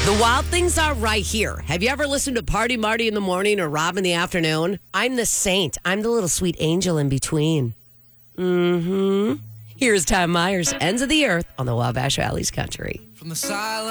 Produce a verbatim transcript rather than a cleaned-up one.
The wild things are right here. Have you ever listened to Party Marty in the morning or Rob in the afternoon? I'm the saint. I'm the little sweet angel in between. Mm-hmm. Here's Tom Myers, Ends of the Earth on the Wabash Valley's Country. From the silence.